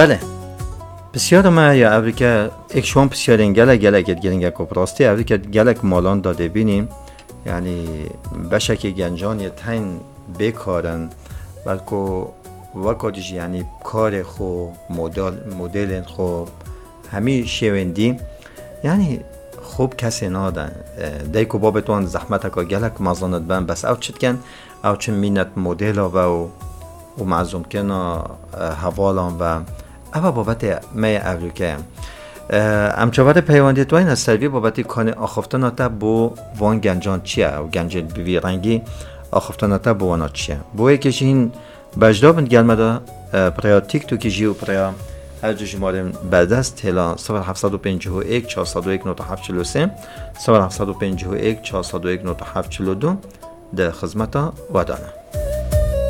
بله بسیار ما یا اوریکا اکشوان بسیارین گلک گلنگ کوپراستی اوریکا گلک مالان داده بینیم، یعنی بشکی گنجانی تین بکارن بلکه وقتیش یعنی کار خو مدل خو همی شوندی یعنی خوب کسی نادن دیکو بابتوان زحمت که گلک مازاند بن بس او چت کن او چه مینت مدل و معظوم کنا حوالان و اما بابت می اولیکه امچواد پیوندی توین از سروی بابتی کانی آخفتاناتا بو وان گنجان چیه و گنجل بیوی رنگی آخفتاناتا بو وانا چیه بو یکیش این بجدابند گلمده پریا تیک تو کجی و پریا هر جو شمارم بعد است هلا 0751 401 9743 0751 401 9742 در خدمت ودانه.